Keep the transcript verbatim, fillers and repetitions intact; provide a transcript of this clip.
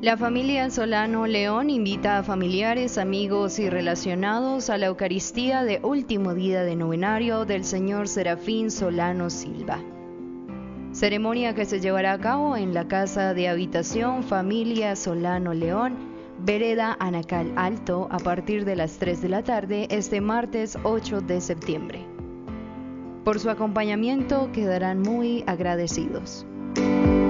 La familia Solano León invita a familiares, amigos y relacionados a la Eucaristía de último día de novenario del Señor Serafín Solano Silva. Ceremonia que se llevará a cabo en la Casa de Habitación Familia Solano León, Vereda Anacal Alto, a partir de las tres de la tarde este martes ocho de septiembre. Por su acompañamiento quedarán muy agradecidos.